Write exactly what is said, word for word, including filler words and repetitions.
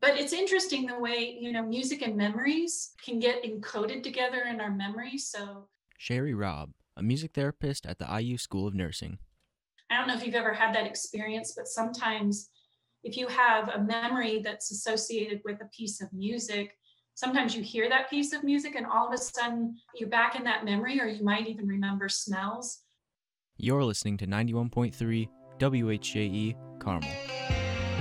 But it's interesting the way, you know, music and memories can get encoded together in our memory. So Sherry Robb, a music therapist at the I U School of Nursing. I don't know if you've ever had that experience, but sometimes if you have a memory that's associated with a piece of music, sometimes you hear that piece of music and all of a sudden you're back in that memory, or you might even remember smells. You're listening to ninety-one point three W H J E Carmel.